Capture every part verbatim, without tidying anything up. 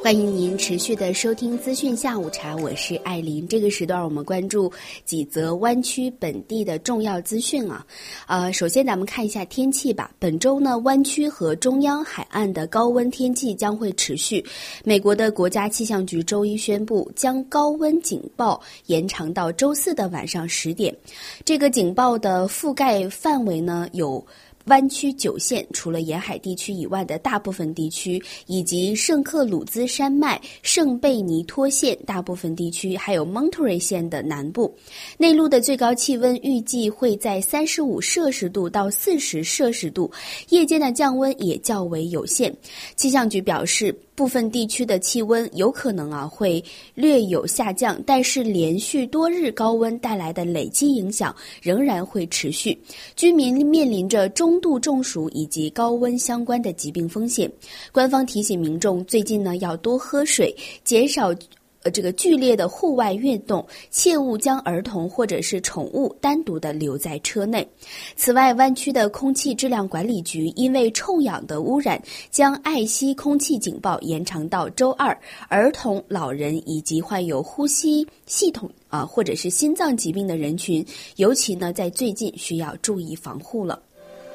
欢迎您持续的收听资讯下午茶，我是艾琳。这个时段我们关注几则湾区本地的重要资讯啊。呃，首先咱们看一下天气吧。本周呢，湾区和中央海岸的高温天气将会持续。美国的国家气象局周一宣布，将高温警报延长到周四的晚上十点。这个警报的覆盖范围呢有湾区九县，除了沿海地区以外的大部分地区，以及圣克鲁兹山脉、圣贝尼托县大部分地区，还有蒙特瑞县的南部。内陆的最高气温预计会在三十五摄氏度到四十摄氏度，夜间的降温也较为有限。气象局表示，部分地区的气温有可能啊会略有下降，但是连续多日高温带来的累积影响仍然会持续，居民面临着中度中暑以及高温相关的疾病风险。官方提醒民众最近呢要多喝水，减少呃，这个剧烈的户外运动，切勿将儿童或者是宠物单独的留在车内。此外，湾区的空气质量管理局因为臭氧的污染，将爱惜空气警报延长到周二。儿童、老人以及患有呼吸系统啊或者是心脏疾病的人群，尤其呢在最近需要注意防护了。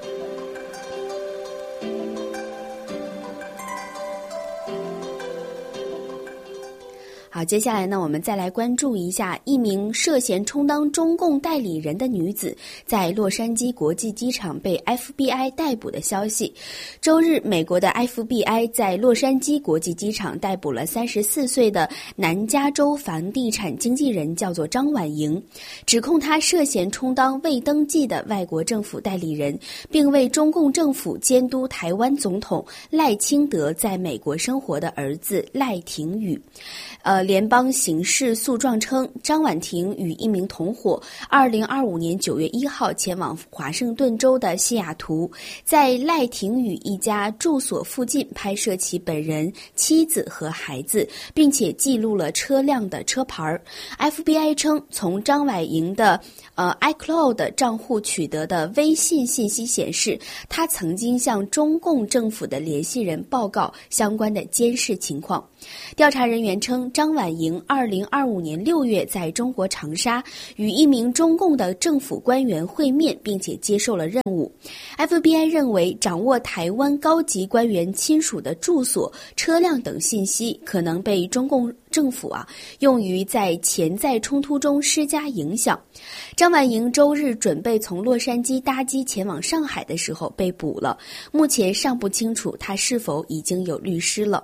好，接下来呢，我们再来关注一下一名涉嫌充当中共代理人的女子在洛杉矶国际机场被 F B I 逮捕的消息。周日，美国的 F B I 在洛杉矶国际机场逮捕了三十四岁的南加州房地产经纪人，叫做张婉莹，指控他涉嫌充当未登记的外国政府代理人，并为中共政府监督台湾总统赖清德在美国生活的儿子赖廷宇。呃，联邦刑事诉状称，张婉婷与一名同伙二零二五年九月一号前往华盛顿州的西雅图，在赖廷宇一家住所附近拍摄其本人、妻子和孩子，并且记录了车辆的车牌。F B I 称，从张婉莹的呃 iCloud 账户取得的微信信息显示，他曾经向中共政府的联系人报告相关的监视情况。调查人员称，张婉莹二零二五年六月在中国长沙与一名中共的政府官员会面，并且接受了任务。F B I 认为，掌握台湾高级官员亲属的住所、车辆等信息，可能被中共政府啊用于在潜在冲突中施加影响。张婉莹周日准备从洛杉矶搭机前往上海的时候被捕了，目前尚不清楚她是否已经有律师了。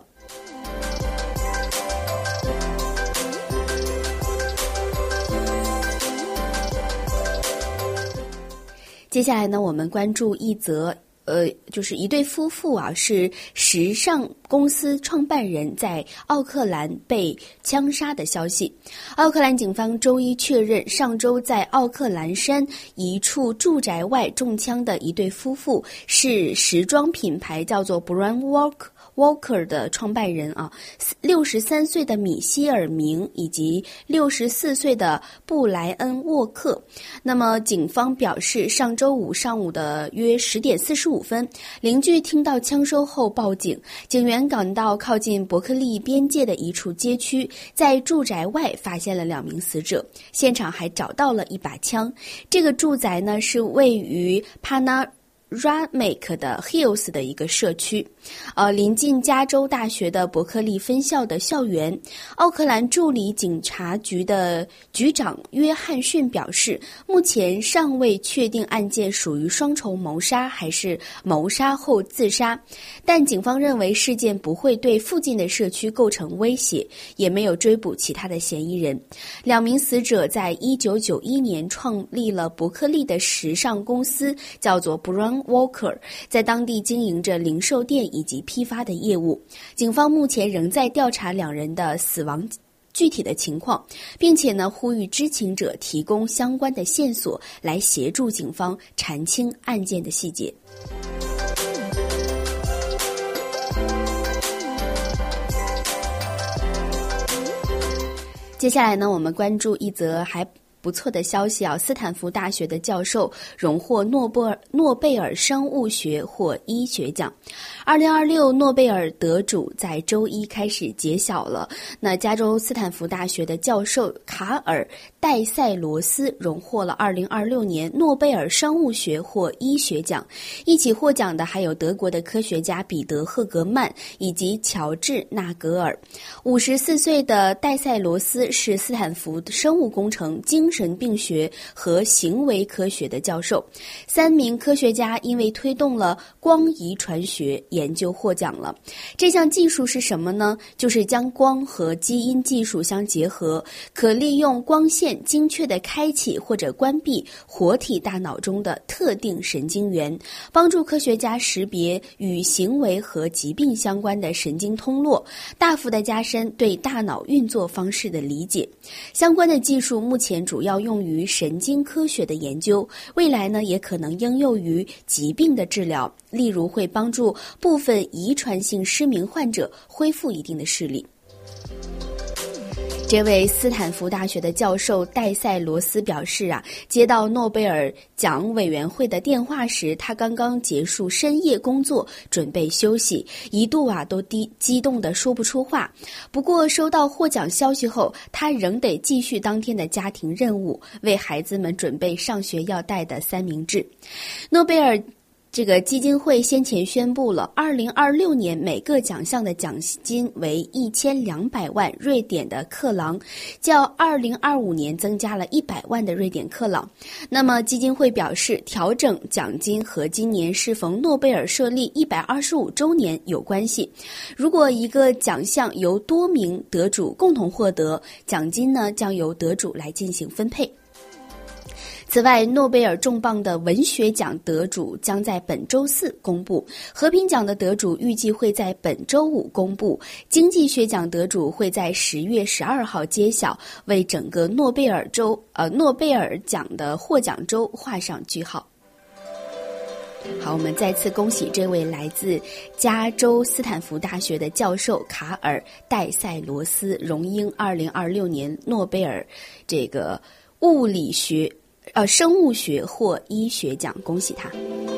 接下来呢，我们关注一则呃，就是一对夫妇啊，是时尚公司创办人在奥克兰被枪杀的消息。奥克兰警方周一确认，上周在奥克兰山一处住宅外中枪的一对夫妇是时装品牌叫做 Brown Walk Walker 的创办人啊，六十三岁的米歇尔明以及六十四岁的布莱恩沃克。那么警方表示，上周五上午的约十点四十五分，邻居听到枪声后报警，警员赶到靠近伯克利边界的一处街区，在住宅外发现了两名死者，现场还找到了一把枪。这个住宅呢是位于帕纳Ramek 的 Hills 的一个社区，呃，临近加州大学的伯克利分校的校园。奥克兰助理警察局的局长约翰逊表示，目前尚未确定案件属于双重谋杀还是谋杀后自杀，但警方认为事件不会对附近的社区构成威胁，也没有追捕其他的嫌疑人。两名死者在一九九一年创立了伯克利的时尚公司，叫做 Brown Walker， 在当地经营着零售店以及批发的业务。警方目前仍在调查两人的死亡具体的情况，并且呢呼吁知情者提供相关的线索来协助警方查清案件的细节。接下来呢，我们关注一则还不错的消息啊，斯坦福大学的教授荣获诺贝尔诺贝尔生物学或医学奖。二零二六诺贝尔得主在周一开始揭晓了。那加州斯坦福大学的教授卡尔戴塞罗斯荣获了二零二六年诺贝尔生物学或医学奖。一起获奖的还有德国的科学家彼得赫格曼以及乔治纳格尔。五十四岁的戴塞罗斯是斯坦福生物工程、精神病学和行为科学的教授。三名科学家因为推动了光遗传学研究获奖了。这项技术是什么呢？就是将光和基因技术相结合，可利用光线精确地开启或者关闭活体大脑中的特定神经元，帮助科学家识别与行为和疾病相关的神经通络，大幅地加深对大脑运作方式的理解。相关的技术目前主要用于神经科学的研究，未来呢也可能应用于疾病的治疗，例如会帮助部分遗传性失明患者恢复一定的视力。这位斯坦福大学的教授戴塞罗斯表示啊，接到诺贝尔奖委员会的电话时，他刚刚结束深夜工作，准备休息，一度啊都激激动地说不出话。不过收到获奖消息后，他仍得继续当天的家庭任务，为孩子们准备上学要带的三明治。诺贝尔这个基金会先前宣布了，二零二六年每个奖项的奖金为一千两百万瑞典的克朗，较二零二五年增加了一百万的瑞典克朗。那么基金会表示，调整奖金和今年适逢诺贝尔设立一百二十五周年有关系。如果一个奖项由多名得主共同获得，奖金呢将由得主来进行分配。此外，诺贝尔重磅的文学奖得主将在本周四公布，和平奖的得主预计会在本周五公布，经济学奖得主会在十月十二号揭晓，为整个诺贝尔周呃诺贝尔奖的获奖周画上句号。好，我们再次恭喜这位来自加州斯坦福大学的教授卡尔戴塞罗斯荣膺二零二六年诺贝尔这个物理学呃，生物学或医学奖，恭喜他。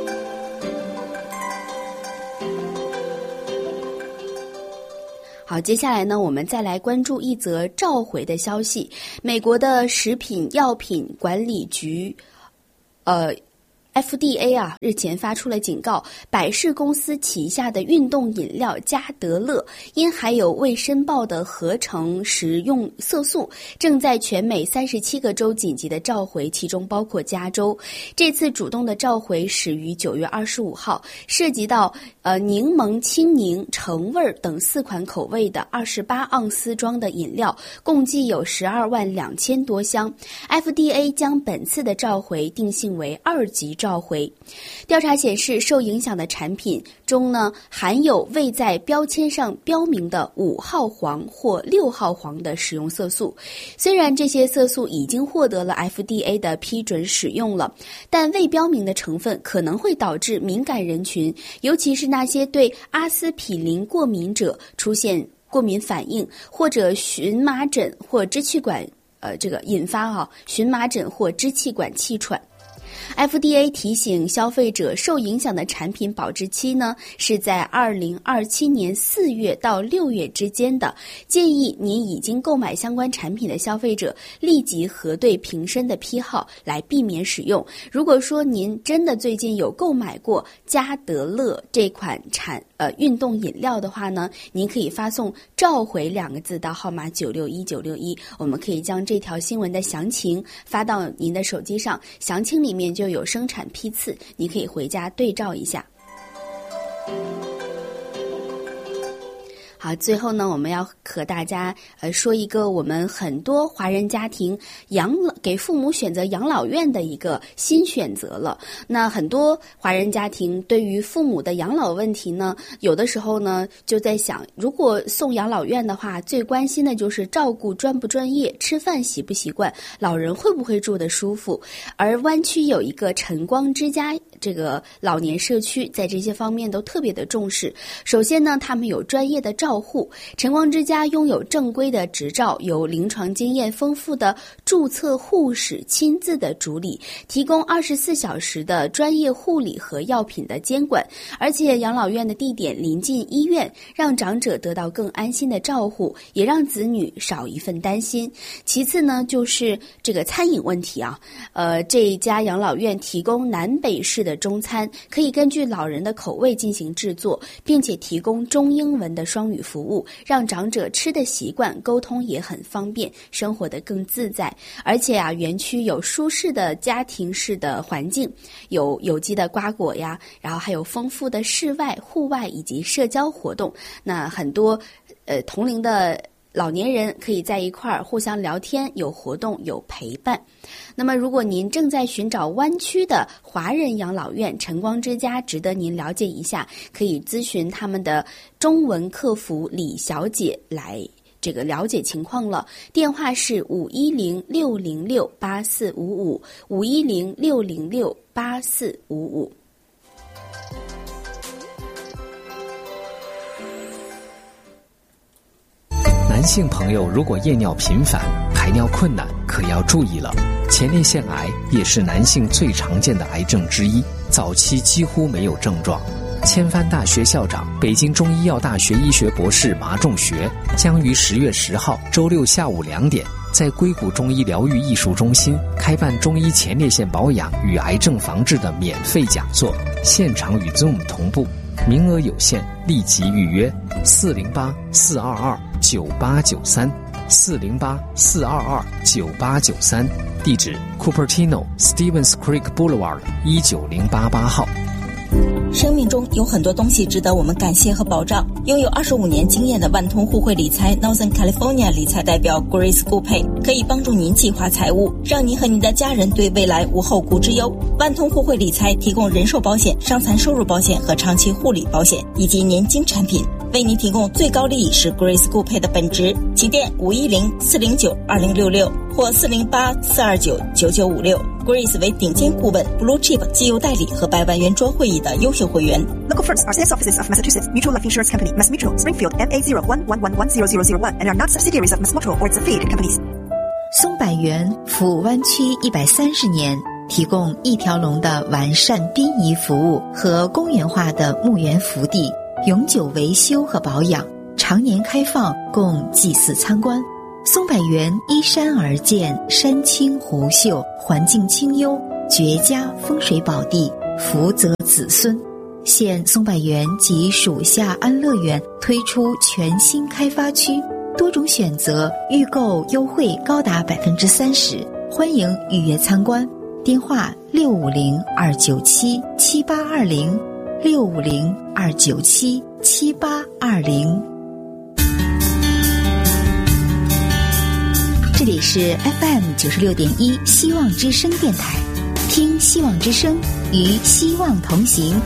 好，接下来呢，我们再来关注一则召回的消息。美国的食品药品管理局，呃。F D A 啊，日前发出了警告，百事公司旗下的运动饮料加德乐因含有未申报的合成食用色素，正在全美三十七个州紧急的召回，其中包括加州。这次主动的召回始于九月二十五号，涉及到呃柠檬青柠、橙味等四款口味的二十八盎司装的饮料，共计有十二万两千多箱。F D A 将本次的召回定性为二级召回。召回。调查显示，受影响的产品中呢，含有未在标签上标明的五号黄或六号黄的食用色素。虽然这些色素已经获得了 F D A 的批准使用了，但未标明的成分可能会导致敏感人群，尤其是那些对阿司匹林过敏者出现过敏反应，或者荨麻疹或支气管呃这个引发啊荨麻疹或支气管气喘。F D A 提醒消费者，受影响的产品保质期呢是在二零二七年四月到六月之间的，建议您已经购买相关产品的消费者立即核对瓶身的批号，来避免使用。如果说您真的最近有购买过加德乐这款产呃运动饮料的话呢，您可以发送召回两个字到号码九六一九六一，我们可以将这条新闻的详情发到您的手机上，详情里面就有生产批次，你可以回家对照一下。好，最后呢，我们要和大家呃说一个我们很多华人家庭养老给父母选择养老院的一个新选择了。那很多华人家庭对于父母的养老问题呢，有的时候呢就在想，如果送养老院的话，最关心的就是照顾专不专业，吃饭习不习惯，老人会不会住得舒服。而湾区有一个晨光之家这个老年社区，在这些方面都特别的重视。首先呢，他们有专业的照照护。晨光之家拥有正规的执照，由临床经验丰富的注册护士亲自的主理，提供二十四小时的专业护理和药品的监管。而且养老院的地点临近医院，让长者得到更安心的照护，也让子女少一份担心。其次呢，就是这个餐饮问题啊，呃，这一家养老院提供南北式的中餐，可以根据老人的口味进行制作，并且提供中英文的双语服务，让长者吃的习惯，沟通也很方便，生活得更自在。而且啊，园区有舒适的家庭式的环境，有有机的瓜果呀，然后还有丰富的室外、户外以及社交活动。那很多呃同龄的老年人可以在一块儿互相聊天，有活动，有陪伴。那么如果您正在寻找湾区的华人养老院，晨光之家值得您了解一下，可以咨询他们的中文客服李小姐来这个了解情况了。电话是五一零六零六八四五五，五一零六零六八四五五。 男性朋友如果夜尿频繁、排尿困难，可要注意了。前列腺癌也是男性最常见的癌症之一，早期几乎没有症状。千帆大学校长、北京中医药大学医学博士马仲学将于十月十号周六下午两点，在硅谷中医疗愈艺术中心开办中医前列腺保养与癌症防治的免费讲座，现场与 Zoom 同步，名额有限，立即预约四零八四二二九八九三 四零八四二二九八九三，地址 Cupertino Stevens Creek Boulevard 一九零八八号。 生命中有很多东西值得我们感谢和保障。拥有二十五年经验的万通互惠理财 Northern California 理财代表 Grace 顾佩可以帮助您计划财务，让您和您的家人对未来无后顾之忧。万通互惠理财提供人寿保险、伤残收入保险和长期护理保险以及年金产品，为您提供最高利益是 Grace 顾佩的本职。请电五一零四零九二零六六或四零八四二九九九五六。Grace 为顶尖顾问 Blue Chip 绩优代理和百万圆桌会议的优秀会员。 Local firms are sales offices of Massachusetts Mutual Life Insurance Company, Mass Mutual, Springfield, M A zero one one one one zero zero zero one, and are not subsidiaries of Mass Mutual or its affiliated companies. 松柏园服务湾区一百三十年，提供一条龙的完善殡仪服务和公园化的墓园福地，永久维修和保养，常年开放供祭祀参观。松柏园依山而建，山清湖秀，环境清幽，绝佳风水宝地，福泽子孙。现松柏园及属下安乐园推出全新开发区，多种选择，预购优惠高达百分之三十，欢迎预约参观。电话六五零二九七七八二零，六五零二九七七八二零。这里是 F M 九十六点一希望之声电台，听希望之声，与希望同行。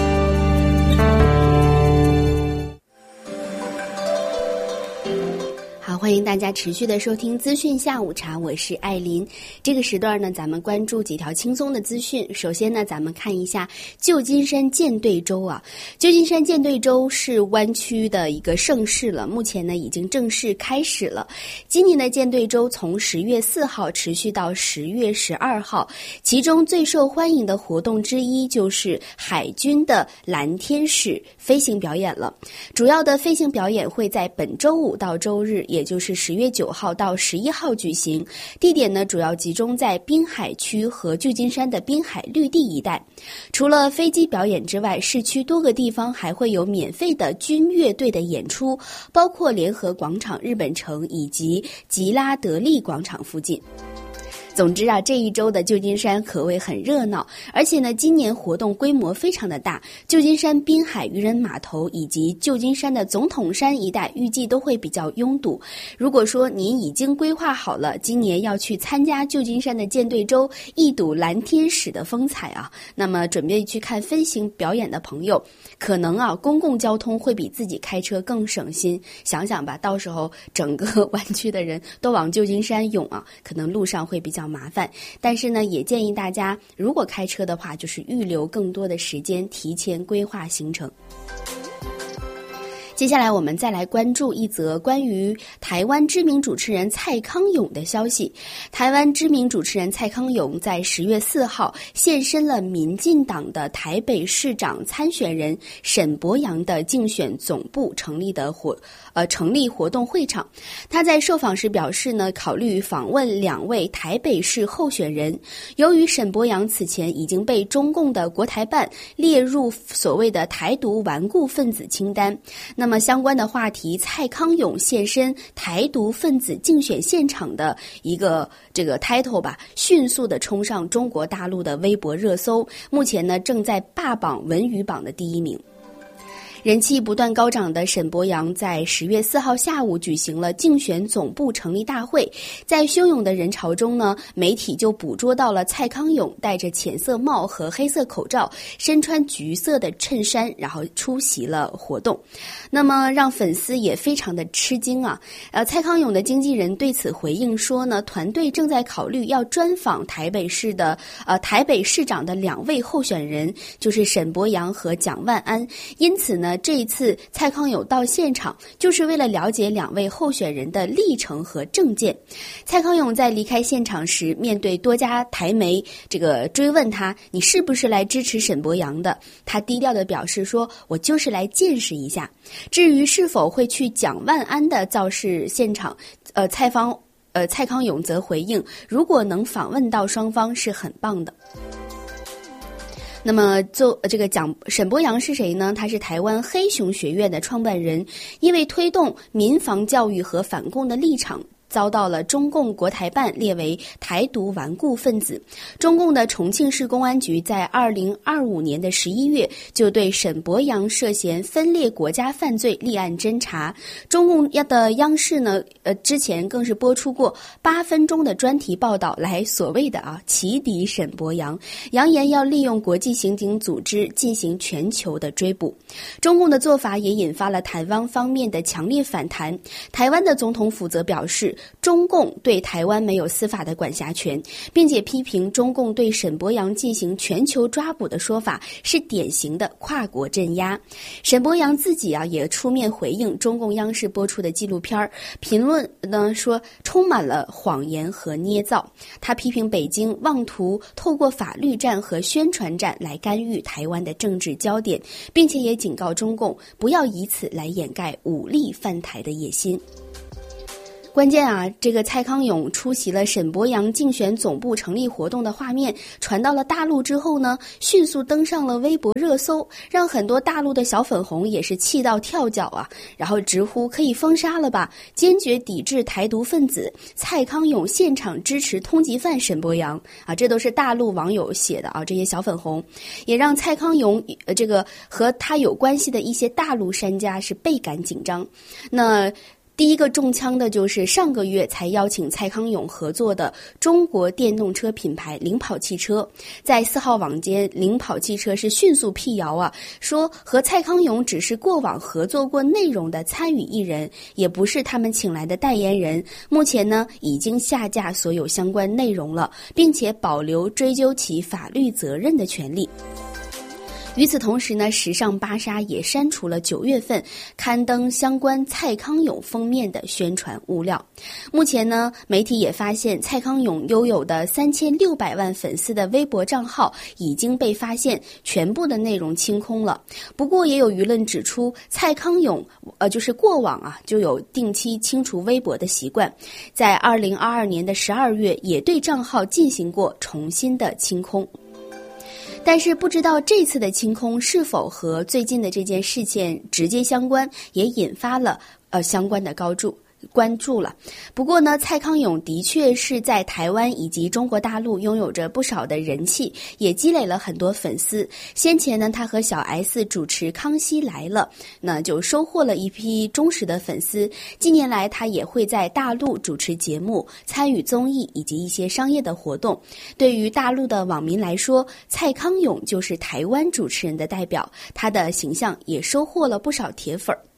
欢迎大家持续的收听资讯下午茶，我是艾琳。这个时段呢，咱们关注几条轻松的资讯。首先呢，咱们看一下旧金山舰队周啊。旧金山舰队周是湾区的一个盛事了，目前呢已经正式开始了。今年的舰队周从十月四号持续到十月十二号，其中最受欢迎的活动之一就是海军的蓝天使飞行表演了。主要的飞行表演会在本周五到周日，也就是就是十月九号到十一号举行，地点呢主要集中在滨海区和旧金山的滨海绿地一带。除了飞机表演之外，市区多个地方还会有免费的军乐队的演出，包括联合广场、日本城以及吉拉德利广场附近。总之啊，这一周的旧金山可谓很热闹，而且呢，今年活动规模非常的大。旧金山滨海渔人码头以及旧金山的总统山一带预计都会比较拥堵。如果说您已经规划好了今年要去参加旧金山的舰队周，一睹蓝天使的风采啊，那么准备去看飞行表演的朋友，可能啊，公共交通会比自己开车更省心。想想吧，到时候整个湾区的人都往旧金山涌啊，可能路上会比较麻烦。但是呢，也建议大家如果开车的话，就是预留更多的时间，提前规划行程。 接下来我们再来关注一则关于台湾知名主持人蔡康永的消息。台湾知名主持人蔡康永在十月四号现身了民进党的台北市长参选人沈伯洋的竞选总部成立的活呃成立活动会场。他在受访时表示呢，考虑访问两位台北市候选人。由于沈伯洋此前已经被中共的国台办列入所谓的台独顽固分子清单，那么相关的话题，蔡康永现身台独分子竞选现场的一个这个 title 吧，迅速的冲上中国大陆的微博热搜，目前呢正在霸榜文娱榜的第一名。人气不断高涨的沈伯洋在十月四号下午举行了竞选总部成立大会，在汹涌的人潮中呢，媒体就捕捉到了蔡康永戴着浅色帽和黑色口罩，身穿橘色的衬衫，然后出席了活动。那么让粉丝也非常的吃惊啊！呃，蔡康永的经纪人对此回应说呢，团队正在考虑要专访台北市的呃台北市长的两位候选人，就是沈伯洋和蒋万安，因此呢。这一次蔡康永到现场就是为了了解两位候选人的历程和政见。蔡康永在离开现场时，面对多家台媒这个追问他，你是不是来支持沈伯洋的？他低调地表示说，我就是来见识一下。至于是否会去蒋万安的造势现场，呃，蔡方呃蔡康永则回应，如果能访问到双方是很棒的。那么做这个蒋沈伯洋是谁呢？他是台湾黑熊学院的创办人，因为推动民防教育和反共的立场，遭到了中共国台办列为台独顽固分子。中共的重庆市公安局在二零二五年的十一月就对沈伯洋涉嫌分裂国家犯罪立案侦查。中共的央视呢，呃，之前更是播出过八分钟的专题报道，来所谓的啊起底沈伯洋，扬言要利用国际刑警组织进行全球的追捕。中共的做法也引发了台湾方面的强烈反弹。台湾的总统府则表示，中共对台湾没有司法的管辖权，并且批评中共对沈伯洋进行全球抓捕的说法是典型的跨国镇压。沈伯洋自己啊也出面回应中共央视播出的纪录片，评论呢说充满了谎言和捏造。他批评北京妄图透过法律战和宣传战来干预台湾的政治焦点，并且也警告中共不要以此来掩盖武力犯台的野心。关键啊，这个蔡康永出席了沈伯洋竞选总部成立活动的画面传到了大陆之后呢，迅速登上了微博热搜，让很多大陆的小粉红也是气到跳脚啊，然后直呼可以封杀了吧，坚决抵制台独分子。蔡康永现场支持通缉犯沈伯洋啊，这都是大陆网友写的啊，这些小粉红也让蔡康永呃这个和他有关系的一些大陆商家是倍感紧张。那第一个中枪的就是上个月才邀请蔡康永合作的中国电动车品牌领跑汽车。在四号网间，领跑汽车是迅速辟谣啊，说和蔡康永只是过往合作过内容的参与艺人，也不是他们请来的代言人。目前呢，已经下架所有相关内容了，并且保留追究其法律责任的权利。与此同时呢，时尚芭莎也删除了九月份刊登相关蔡康永封面的宣传物料。目前呢，媒体也发现蔡康永拥有的三千六百万粉丝的微博账号已经被发现全部的内容清空了。不过也有舆论指出，蔡康永呃就是过往啊就有定期清除微博的习惯，在二零二二年的十二月也对账号进行过重新的清空。但是不知道这次的清空是否和最近的这件事件直接相关，也引发了呃相关的高注关注了。不过呢，蔡康永的确是在台湾以及中国大陆拥有着不少的人气，也积累了很多粉丝。先前呢，他和小 S 主持《康熙来了》，那就收获了一批忠实的粉丝。近年来，他也会在大陆主持节目、参与综艺以及一些商业的活动。对于大陆的网民来说，蔡康永就是台湾主持人的代表，他的形象也收获了不少铁粉。